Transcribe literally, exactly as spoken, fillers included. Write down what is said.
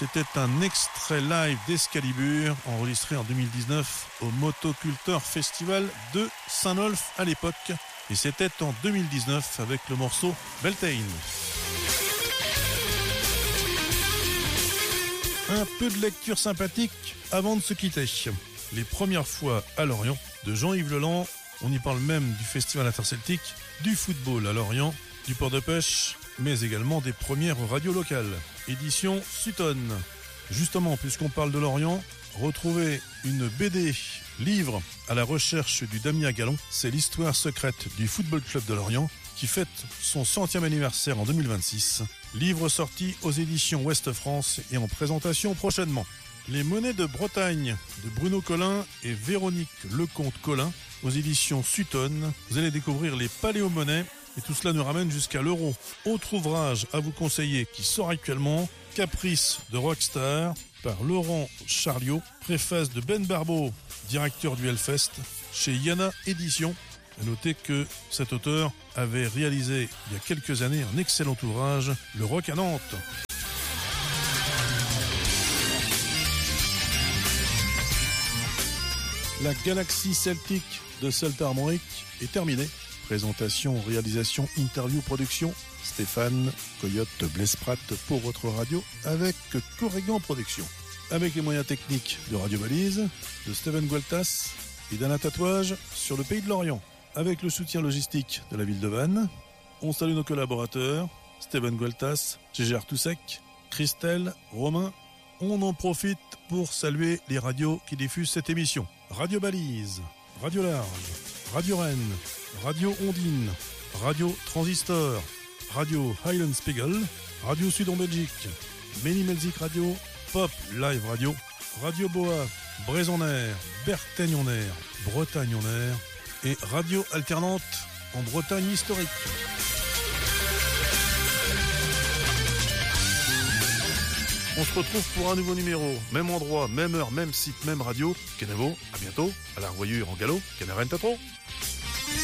c'était un extrait live d'Excalibur enregistré en deux mille dix-neuf au Motoculteur Festival de Saint-Nolff à l'époque. Et c'était en deux mille dix-neuf avec le morceau Beltane. Un peu de lecture sympathique avant de se quitter. Les premières fois à Lorient de Jean-Yves Leland. On y parle même du Festival interceltique, du football à Lorient, du port de pêche, mais également des premières radios locales. Édition Sutton. Justement, puisqu'on parle de Lorient, retrouvez une B D, livre à la recherche du Damier à Galon. C'est l'histoire secrète du Football Club de Lorient qui fête son centième anniversaire en deux mille vingt-six. Livre sorti aux éditions Ouest France et en présentation prochainement. Les monnaies de Bretagne de Bruno Collin et Véronique Lecomte-Collin aux éditions Sutton. Vous allez découvrir les paléomonnaies et tout cela nous ramène jusqu'à l'euro. Autre ouvrage à vous conseiller qui sort actuellement, Caprice de Rockstar par Laurent Charliot, préface de Ben Barbeau, directeur du Hellfest, chez Yana Éditions. À noter que cet auteur avait réalisé il y a quelques années un excellent ouvrage, Le Rock à Nantes. La galaxie celtique de Celta Armorique est terminée. Présentation, réalisation, interview, production. Stéphane Coyote Blesprat pour votre radio avec Corrigan Production. Avec les moyens techniques de Radio Balise, de Steven Gualtas et d'Alain Tatouage sur le pays de Lorient. Avec le soutien logistique de la ville de Vannes. On salue nos collaborateurs, Steven Gualtas, Gégé Artousek, Christelle, Romain. On en profite pour saluer les radios qui diffusent cette émission. Radio Balise, Radio Large, Radio Rennes, Radio Ondine, Radio Transistor, Radio Highland Spiegel, Radio Sud en Belgique, Meni Melzik Radio, Pop Live Radio, Radio Boa, Bréson-Air, Bertaigne-en-Air, Bretagne-en-Air et Radio Alternante en Bretagne historique. On se retrouve pour un nouveau numéro, même endroit, même heure, même site, même radio. Kenavo, à bientôt, à la revoyure en galop, Canarène Tatron.